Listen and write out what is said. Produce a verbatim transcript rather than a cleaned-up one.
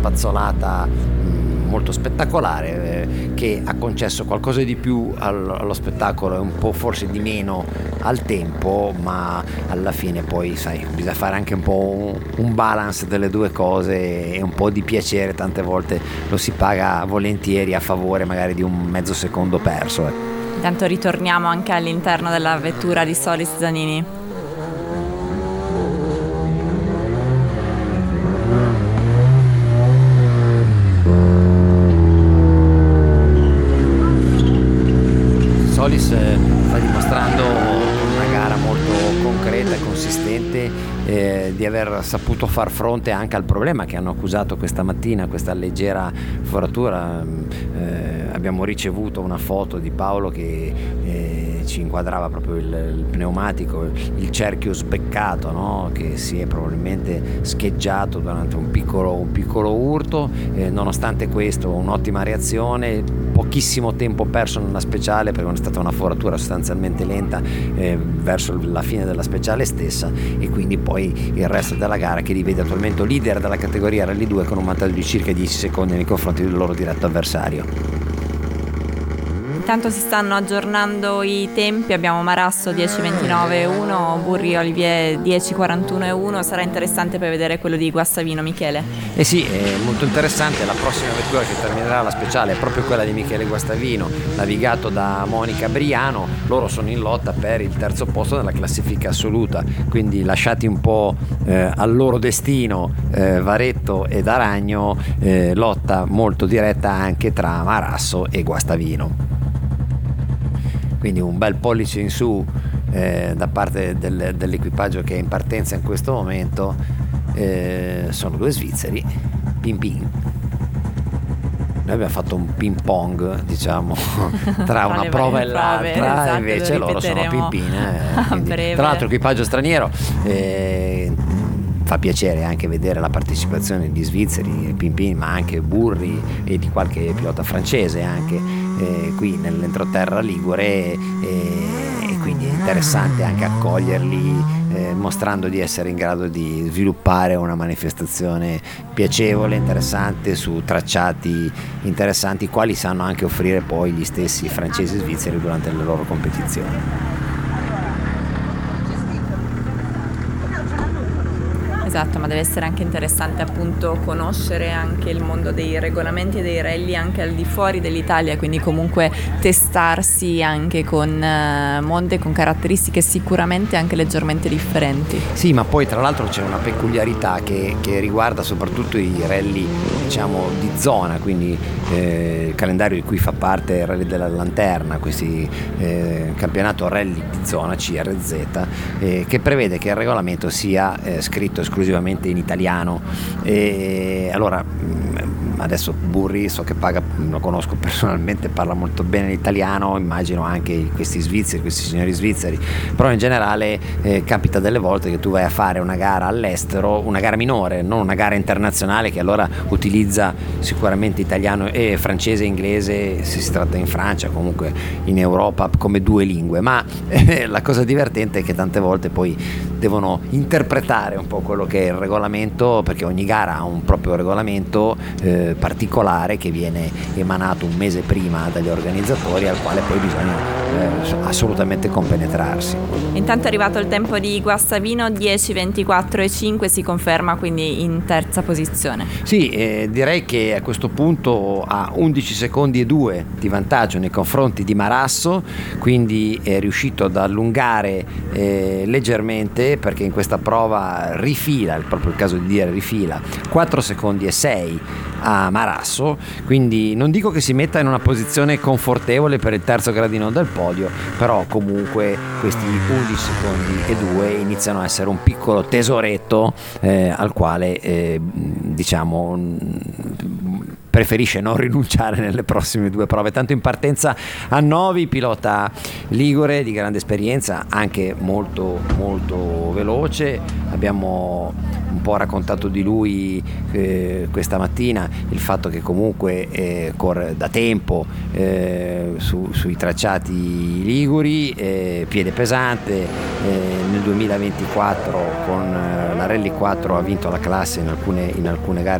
spazzolata mh, molto spettacolare, eh, che ha concesso qualcosa di più al, allo spettacolo e un po' forse di meno al tempo, ma alla fine poi sai, bisogna fare anche un po' un, un balance delle due cose, e un po' di piacere tante volte lo si paga volentieri a favore magari di un mezzo secondo perso. Eh. Intanto ritorniamo anche all'interno della vettura di Solis Zanini. Solis sta dimostrando una gara molto concreta e consistente eh, di aver saputo far fronte anche al problema che hanno accusato questa mattina, questa leggera foratura. Eh, abbiamo ricevuto una foto di Paolo che eh, ci inquadrava proprio il, il pneumatico, il cerchio sbeccato, no? Che si è probabilmente scheggiato durante un piccolo, un piccolo urto. Eh, nonostante questo, un'ottima reazione, pochissimo tempo perso nella speciale, perché è stata una foratura sostanzialmente lenta eh, verso la fine della speciale stessa, e quindi poi il resto della gara che li vede attualmente leader della categoria Rally due con un vantaggio di circa dieci secondi nei confronti del loro diretto avversario. Intanto si stanno aggiornando i tempi, abbiamo Marasso dieci ventinove e uno, Burri Olivier dieci quarantuno e uno. Sarà interessante per vedere quello di Guastavino. Michele? Eh sì, è molto interessante. La prossima vettura che terminerà la speciale è proprio quella di Michele Guastavino, navigato da Monica Briano. Loro sono in lotta per il terzo posto nella classifica assoluta, quindi lasciati un po' eh, al loro destino eh, Varetto ed Aragno, eh, lotta molto diretta anche tra Marasso e Guastavino. Quindi un bel pollice in su eh, da parte del, dell'equipaggio che è in partenza in questo momento. Eh, sono due svizzeri, pin pin. Noi abbiamo fatto un ping pong, diciamo, tra una prova e l'altra, esatto, invece loro sono pin pin. Eh, quindi, tra l'altro equipaggio straniero. Eh, fa piacere anche vedere la partecipazione di svizzeri, pin pin, ma anche Burri e di qualche pilota francese anche eh, qui nell'entroterra ligure, e, e quindi è interessante anche accoglierli, eh, mostrando di essere in grado di sviluppare una manifestazione piacevole, interessante, su tracciati interessanti, quali sanno anche offrire poi gli stessi francesi e svizzeri durante le loro competizioni. Esatto, ma deve essere anche interessante appunto conoscere anche il mondo dei regolamenti e dei rally anche al di fuori dell'Italia, quindi comunque testarsi anche con eh, mondi con caratteristiche sicuramente anche leggermente differenti. Sì, ma poi tra l'altro c'è una peculiarità che, che riguarda soprattutto i rally, diciamo, di zona, quindi eh, il calendario di cui fa parte il Rally della Lanterna, questi eh, campionato rally di zona C R Z, eh, che prevede che il regolamento sia eh, scritto esclusivamente in italiano. E allora adesso Burri so che paga, lo conosco personalmente, parla molto bene l'italiano, immagino anche questi svizzeri, questi signori svizzeri, però in generale eh, capita delle volte che tu vai a fare una gara all'estero, una gara minore, non una gara internazionale, che allora utilizza sicuramente italiano e francese e inglese se si tratta in Francia, comunque in Europa, come due lingue, ma eh, la cosa divertente è che tante volte poi devono interpretare un po' quello che è il regolamento, perché ogni gara ha un proprio regolamento eh, particolare che viene emanato un mese prima dagli organizzatori, al quale poi bisogna eh, assolutamente compenetrarsi. Intanto è arrivato il tempo di Guastavino, dieci ventiquattro e cinque, si conferma quindi in terza posizione. Sì, eh, direi che a questo punto ha undici secondi e due di vantaggio nei confronti di Marasso, quindi è riuscito ad allungare eh, leggermente, perché in questa prova rifila, è proprio il caso di dire rifila, quattro secondi e sei a Marasso, quindi non dico che si metta in una posizione confortevole per il terzo gradino del podio, però comunque questi undici secondi e due iniziano a essere un piccolo tesoretto eh, al quale eh, diciamo preferisce non rinunciare nelle prossime due prove. Tanto in partenza a Novi, pilota ligure di grande esperienza, anche molto molto veloce. Abbiamo un po' raccontato di lui eh, questa mattina, il fatto che comunque eh, corre da tempo eh, su, sui tracciati liguri, eh, piede pesante, eh, nel duemilaventiquattro con eh, la Rally quattro ha vinto la classe in alcune, in alcune gare